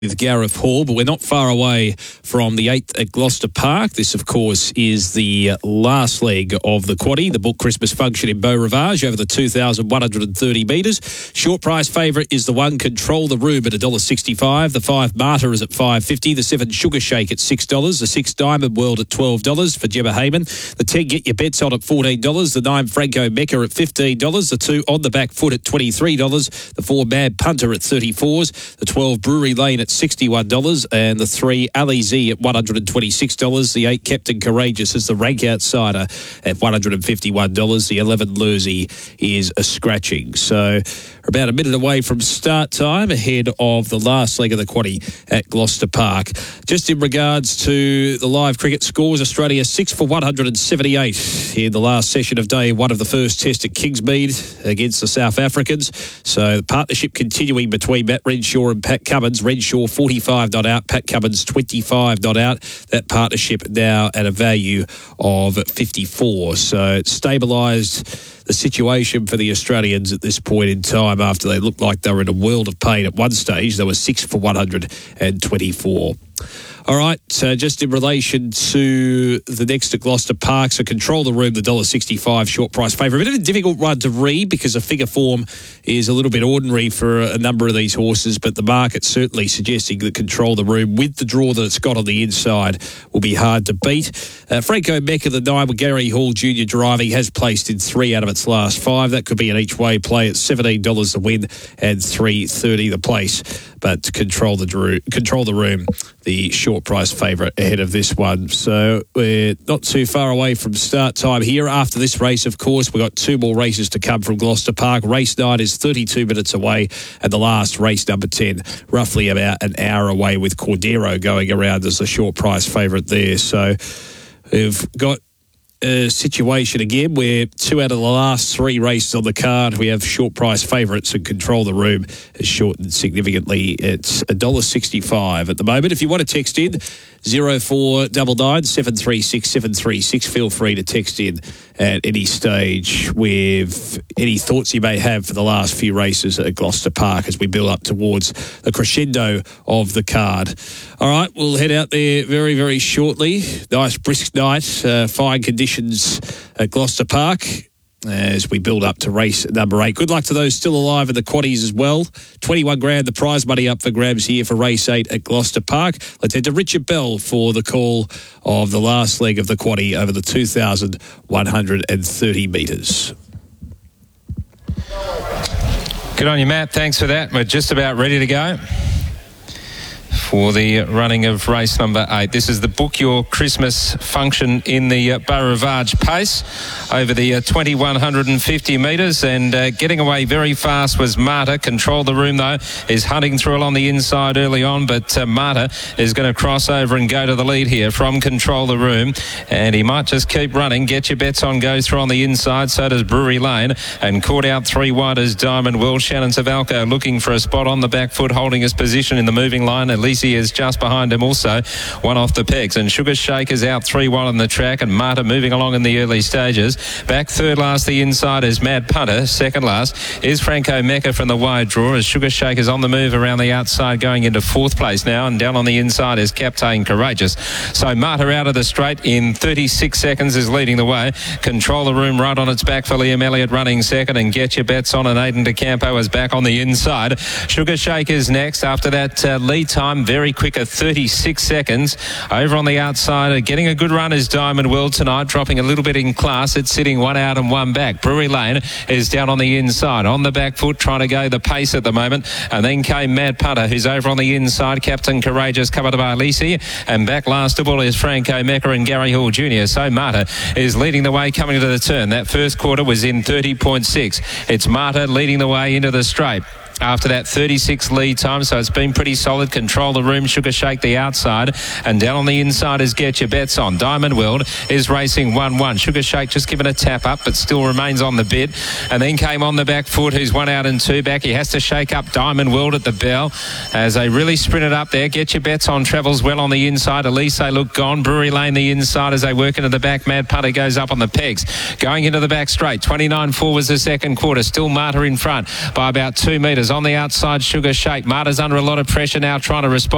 with Gareth Hall, but we're not far away from the 8th at Gloucester Park. This, of course, is the last leg of the quaddie, the book Christmas function in Beau Rivage over the 2,130 metres. Short price favourite is the 1 Control the Room at $1.65. The 5 Martyr is at $5.50. The 7 Sugar Shake at $6. The 6 Diamond World at $12 for Gemma Hayman. The 10 Get Your Bets On at $14. The 9 Franco Mecca at $15. The 2 On the Back Foot at $23. The 4 Mad Punter at $34. The 12 Brewery Lane at $61, and the 3 Alizé at $126. The 8 Captain Courageous is the rank outsider at $151. The 11 Lurzy is a scratching. So we're about a minute away from start time ahead of the last leg of the quaddie at Gloucester Park. Just in regards to the live cricket scores, Australia 6 for 178 in the last session of day one of the first test at Kingsmead against the South Africans. So the partnership continuing between Matt Renshaw and Pat Cummins. Renshaw 45 not out, Pat Cummins 25 not out. That partnership now at a value of 54. So it's stabilised the situation for the Australians at this point in time after they looked like they were in a world of pain at one stage. They were 6 for 124. All right, so just in relation to the next at Gloucester Park, so Control the Room, the $1.65 short price favourite. A bit of a difficult one to read because the figure form is a little bit ordinary for a number of these horses, but the market's certainly suggesting that Control the Room, with the draw that it's got on the inside, will be hard to beat. Franco Mecca, the 9 with Gary Hall Jr. driving, has placed in 3 out of its last 5. That could be an each-way play at $17 the win and $3.30 the place. But Control the Room, the short price favourite ahead of this one. So we're not too far away from start time here. After this race, of course, we've got 2 more races to come from Gloucester Park. Race 9 is 32 minutes away, and the last race, number 10, roughly about an hour away, with Cordero going around as the short price favourite there. So we've got a situation again where 2 out of the last 3 races on the card, we have short price favourites, and Control the Room has shortened significantly. It's $1.65 at the moment. If you want to text in, 0499 736 736. Feel free to text in at any stage with any thoughts you may have for the last few races at Gloucester Park as we build up towards the crescendo of the card. All right, we'll head out there very, very shortly. Nice brisk night, fine conditions at Gloucester Park as we build up to race number 8. Good luck to those still alive in the quaddies as well. 21 grand, the prize money up for grabs here for race 8 at Gloucester Park. Let's head to Richard Bell for the call of the last leg of the quaddie over the 2,130 metres. Good on you, Matt. Thanks for that. We're just about ready to go for the running of race number 8. This is the Book Your Christmas function in the Beau Rivage pace over the 2,150 metres, and getting away very fast was Martyr. Control the Room, though, is hunting through along the inside early on, but Martyr is going to cross over and go to the lead here from Control the Room, and he might just keep running. Get Your Bets On goes through on the inside, so does Brewery Lane, and caught out 3 wide as Diamond World. Shannon Savalco looking for a spot on the back foot, holding his position in the moving line. At least he is just behind him also, one off the pegs, and Sugar Shake is out 3-1 on the track, and Martyr moving along in the early stages. Back third last the inside is Mad Punter. Second last is Franco Mecca from the wide draw, as Sugar Shake is on the move around the outside going into 4th place now, and down on the inside is Captain Courageous. So Martyr out of the straight in 36 seconds is leading the way. Control the Room right on its back for Liam Elliott running second, and Get Your Bets On and Aiden DeCampo is back on the inside. Sugar Shake is next after that lead time very quick at 36 seconds. Over on the outside, getting a good run is Diamond World tonight, dropping a little bit in class. It's sitting 1 out and 1 back. Brewery Lane is down on the inside, on the back foot, trying to go the pace at the moment. And then came Mad Punter, who's over on the inside. Captain Courageous covered by Lisi, and back last of all is Franco Mecca and Gary Hall Jr. So Martyr is leading the way coming to the turn. That first quarter was in 30.6. It's Martyr leading the way into the straight after that 36 lead time, so it's been pretty solid. Control the Room, Sugar Shake the outside, and down on the inside is Get Your Bets On. Diamond World is racing 1-1. Sugar Shake just given a tap up, but still remains on the bid, and then came on the back foot, who's 1 out and 2 back. He has to shake up Diamond World at the bell as they really sprinted up there. Get Your Bets On travels well on the inside. Elise look gone. Brewery Lane the inside as they work into the back. Mad Punter goes up on the pegs, going into the back straight. 29.4 was the second quarter. Still Martyr in front by about 2 metres. On the outside, Sugar Shake. Martyr's under a lot of pressure now, trying to respond.